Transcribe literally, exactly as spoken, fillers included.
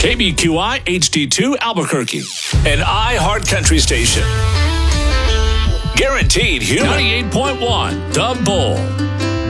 K B Q I H D two Albuquerque, an iHeart Country station. Guaranteed Human. ninety-eight point one The Bull.